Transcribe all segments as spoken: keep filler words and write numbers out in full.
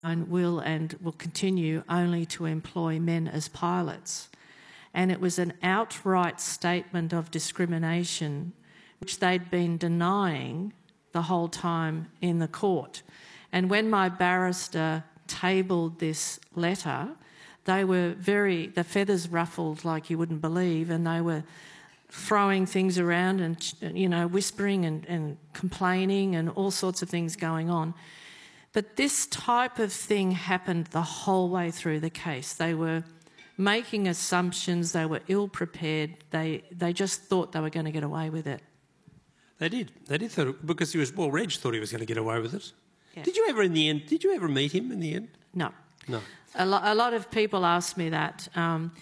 and will and will continue only to employ men as pilots. And it was an outright statement of discrimination which they'd been denying the whole time in the court. And when my barrister tabled this letter, they were very, the feathers ruffled like you wouldn't believe, and they were throwing things around and, you know, whispering and, and complaining and all sorts of things going on. But this type of thing happened the whole way through the case. They were making assumptions, they were ill-prepared, they, they just thought they were going to get away with it. They did. They did, thought, because he was, well, Reg thought he was going to get away with it. Yeah. Did you ever, in the end, did you ever meet him in the end? No. No. A, lo a lot of people ask me that. Um,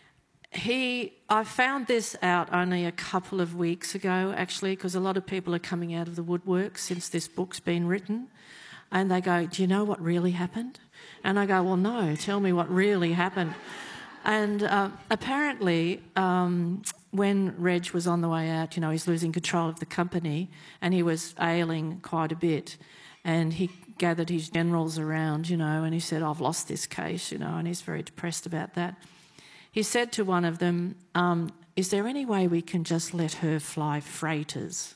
he, I found this out only a couple of weeks ago, actually, because a lot of people are coming out of the woodwork since this book's been written. And they go, do you know what really happened? And I go, well, no, tell me what really happened. And uh, apparently, um, when Reg was on the way out, you know, he's losing control of the company and he was ailing quite a bit. And he gathered his generals around, you know, and he said, I've lost this case, you know, and he's very depressed about that. He said to one of them, um, is there any way we can just let her fly freighters?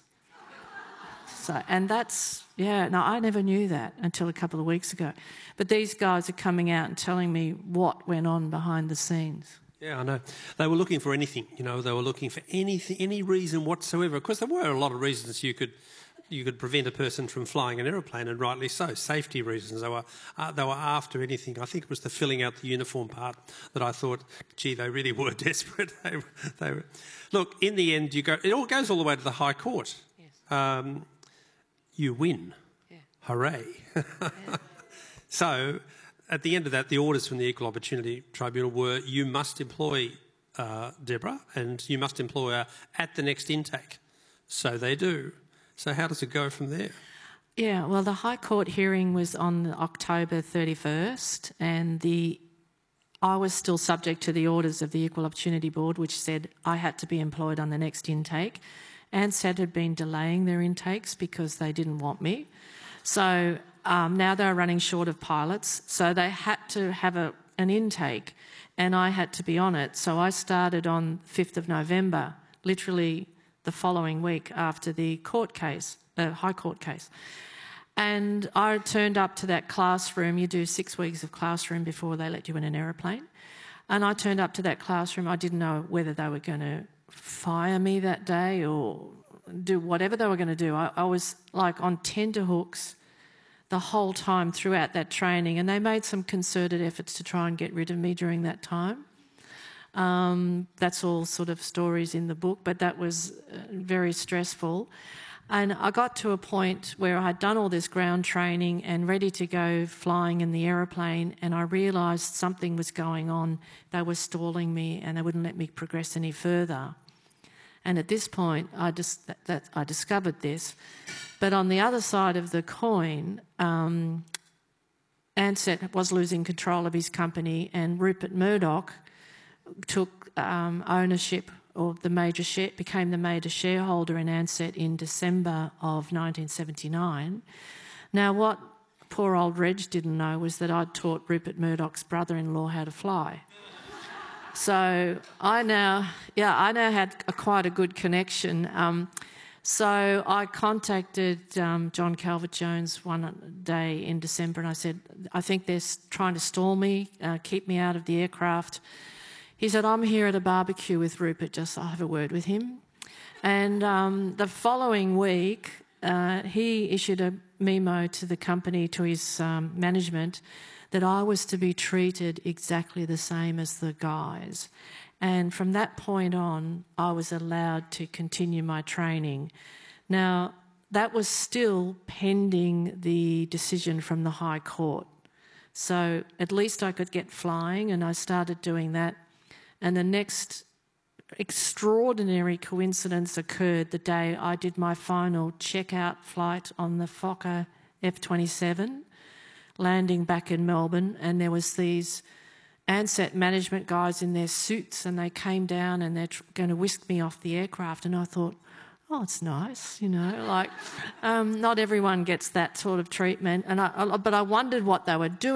So, and that's, yeah, no, I never knew that until a couple of weeks ago. But these guys are coming out and telling me what went on behind the scenes. Yeah, I know. They were looking for anything, you know, they were looking for anything, any reason whatsoever. Of course, there were a lot of reasons you could you could prevent a person from flying an aeroplane, and rightly so, safety reasons. They were, uh, they were after anything. I think it was the filling out the uniform part that I thought, gee, they really were desperate. they, they were. Look, in the end, you go. It all goes all the way to the High Court. Yes. Um, you win. Yeah. Hooray. Yeah. So, at the end of that, the orders from the Equal Opportunity Tribunal were you must employ uh, Deborah and you must employ her at the next intake. So they do. So how does it go from there? Yeah, well, the High Court hearing was on October thirty-first, and the I was still subject to the orders of the Equal Opportunity Board, which said I had to be employed on the next intake. ANZSAT had been delaying their intakes because they didn't want me. So um, now they're running short of pilots, so they had to have a, an intake, and I had to be on it. So I started on fifth of November, literally the following week after the court case, uh, High Court case. And I turned up to that classroom. You do six weeks of classroom before they let you in an aeroplane. And I turned up to that classroom. I didn't know whether they were going to fire me that day or do whatever they were going to do. I, I was like on tenterhooks the whole time throughout that training, and they made some concerted efforts to try and get rid of me during that time. Um, that's all sort of stories in the book, but that was uh, very stressful. And I got to a point where I had done all this ground training and ready to go flying in the aeroplane, and I realised something was going on. They were stalling me and they wouldn't let me progress any further. And at this point, I, just, that, that, I discovered this. But on the other side of the coin, um, ANZSAT was losing control of his company, and Rupert Murdoch took um, ownership of the major share, became the major shareholder in ANZSAT in December of nineteen seventy-nine. Now, what poor old Reg didn't know was that I'd taught Rupert Murdoch's brother-in-law how to fly. So I now, yeah, I now had a, quite a good connection. Um, so I contacted um, John Calvert-Jones one day in December, and I said, I think they're trying to stall me, uh, keep me out of the aircraft. He said, I'm here at a barbecue with Rupert, just I'll have a word with him. And um, the following week, uh, he issued a memo to the company, to his um, management, that I was to be treated exactly the same as the guys. And from that point on, I was allowed to continue my training. Now, that was still pending the decision from the High Court. So at least I could get flying, and I started doing that. And the next extraordinary coincidence occurred the day I did my final checkout flight on the Fokker F twenty-seven, landing back in Melbourne, and there was these ANZSAT management guys in their suits, and they came down and they're going to whisk me off the aircraft, and I thought, oh, it's nice, you know, like um, not everyone gets that sort of treatment. And I, I, but I wondered what they were doing.